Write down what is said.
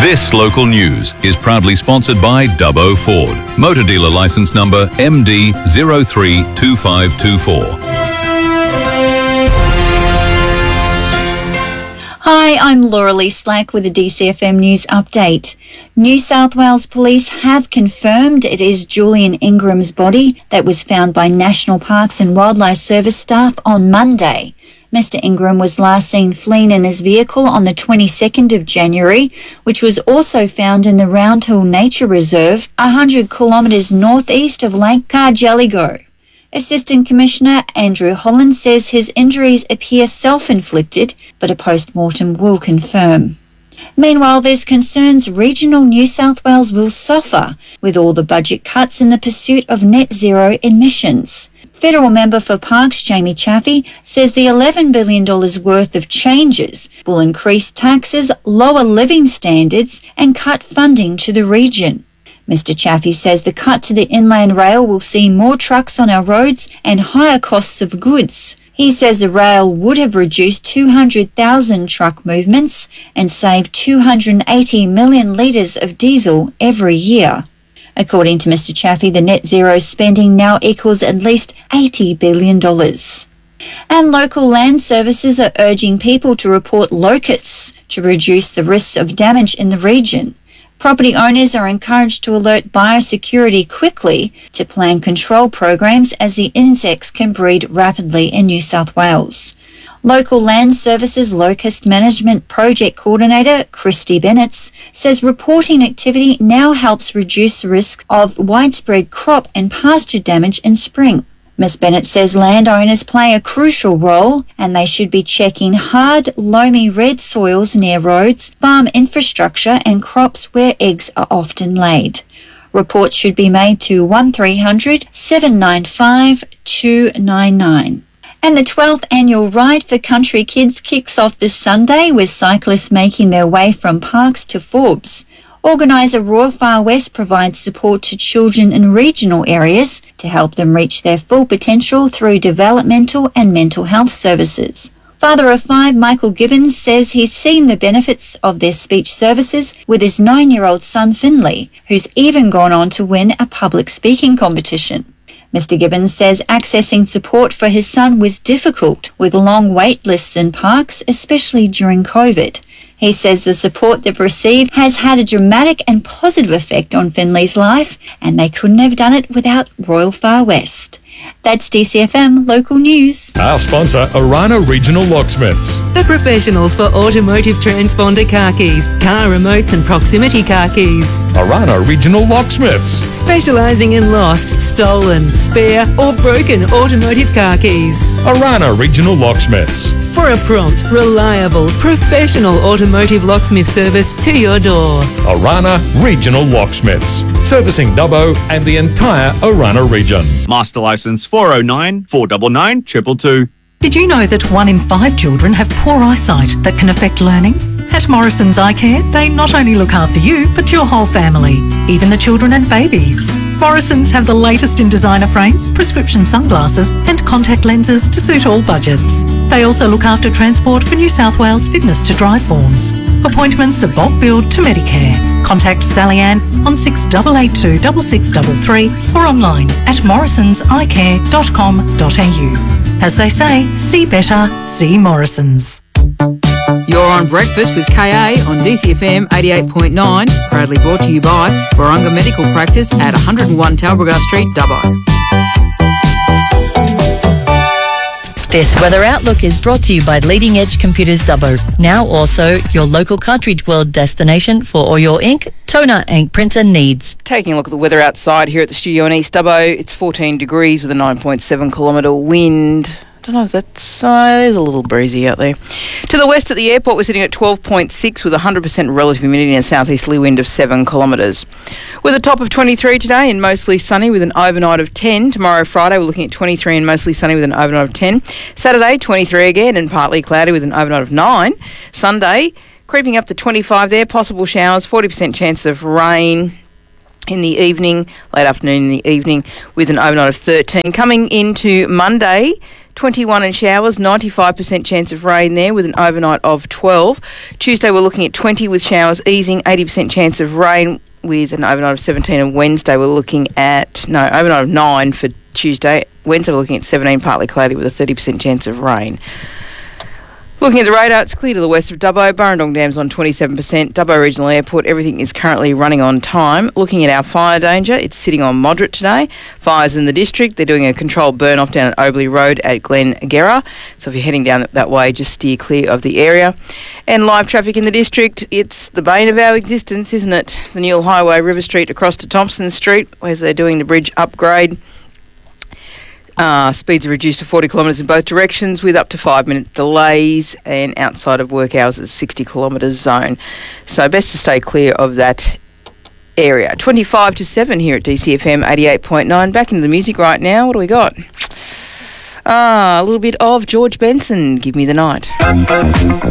This local news is proudly sponsored by Dubbo Ford. Motor dealer licence number MD032524. Hi, I'm Laura Lee Slack with a DCFM News update. New South Wales Police have confirmed it is Julian Ingram's body that was found by National Parks and Wildlife Service staff on Monday. Mr. Ingram was last seen fleeing in his vehicle on the 22nd of January, which was also found in the Round Hill Nature Reserve, 100 kilometres northeast of Lake Cargelligo. Assistant Commissioner Andrew Holland says his injuries appear self-inflicted, but a post-mortem will confirm. Meanwhile, there's concerns regional New South Wales will suffer with all the budget cuts in the pursuit of net zero emissions. Federal Member for Parks Jamie Chaffey says the $11 billion worth of changes will increase taxes, lower living standards and cut funding to the region. Mr. Chaffey says the cut to the inland rail will see more trucks on our roads and higher costs of goods. He says the rail would have reduced 200,000 truck movements and saved 280 million litres of diesel every year. According to Mr. Chaffey, the net zero spending now equals at least $80 billion. And local land services are urging people to report locusts to reduce the risks of damage in the region. Property owners are encouraged to alert biosecurity quickly to plan control programs as the insects can breed rapidly in New South Wales. Local Land Services Locust Management Project Coordinator Christy Bennett says reporting activity now helps reduce the risk of widespread crop and pasture damage in spring. Ms. Bennett says landowners play a crucial role and they should be checking hard, loamy red soils near roads, farm infrastructure and crops where eggs are often laid. Reports should be made to 1300 795 299. And the 12th annual Ride for Country Kids kicks off this Sunday with cyclists making their way from Parks to Forbes. Organiser Royal Far West provides support to children in regional areas to help them reach their full potential through developmental and mental health services. Father of 5, Michael Gibbons, says he's seen the benefits of their speech services with his 9-year-old son Finley, who's even gone on to win a public speaking competition. Mr. Gibbons says accessing support for his son was difficult with long wait lists in parks, especially during COVID. He says the support they've received has had a dramatic and positive effect on Finley's life, and they couldn't have done it without Royal Far West. That's DCFM Local News. Our sponsor, Orana Regional Locksmiths. The professionals for automotive transponder car keys, car remotes and proximity car keys. Orana Regional Locksmiths. Specialising in lost, stolen, spare or broken automotive car keys. Orana Regional Locksmiths. For a prompt, reliable, professional automotive locksmith service to your door. Orana Regional Locksmiths. Servicing Dubbo and the entire Orana region. Master Licence 409 499 222. Did you know that 1 in 5 children have poor eyesight that can affect learning? At Morrison's Eye Care, they not only look after you, but your whole family, even the children and babies. Morrison's have the latest in designer frames, prescription sunglasses and contact lenses to suit all budgets. They also look after transport for New South Wales fitness to drive forms. Appointments are bulk billed to Medicare. Contact Sally Ann on 6882 6633 or online at morrisonseyecare.com.au. As they say, see better, see Morrison's. You're on Breakfast with KA on DCFM 88.9, proudly brought to you by Warunga Medical Practice at 101 Talbragar Street, Dubbo. This weather outlook is brought to you by Leading Edge Computers Dubbo. Now also your local Cartridge World destination for all your ink, toner and printer needs. Taking a look at the weather outside here at the studio in East Dubbo, it's 14 degrees with a 9.7 kilometre wind. I don't know if that's it's a little breezy out there. To the west at the airport, we're sitting at 12.6 with 100% relative humidity and a southeasterly wind of 7 kilometres. With a top of 23 today and mostly sunny with an overnight of 10. Tomorrow, Friday, we're looking at 23 and mostly sunny with an overnight of 10. Saturday, 23 again and partly cloudy with an overnight of 9. Sunday, creeping up to 25 there, possible showers, 40% chance of rain in the evening, late afternoon in the evening with an overnight of 13. Coming into Monday, 21 and showers, 95% chance of rain there with an overnight of 12. Tuesday we're looking at 20 with showers easing, 80% chance of rain with an overnight of 17. And Wednesday we're looking at, overnight of 9 for Tuesday. Wednesday we're looking at 17, partly cloudy with a 30% chance of rain. Looking at the radar, it's clear to the west of Dubbo. Burrendong Dam's on 27%. Dubbo Regional Airport, everything is currently running on time. Looking at our fire danger, it's sitting on moderate today. Fires in the district, they're doing a controlled burn-off down at Oberley Road at Glen Gerra. So if you're heading down that way, just steer clear of the area. And live traffic in the district, it's the bane of our existence, isn't it? The Newell Highway, River Street across to Thompson Street, as they're doing the bridge upgrade. Speeds are reduced to 40 kilometres in both directions with up to 5-minute delays, and outside of work hours at 60 kilometres zone. So best to stay clear of that area. 25 to 7 here at DCFM 88.9. Back into the music right now. What do we got? A little bit of George Benson, Give Me the Night.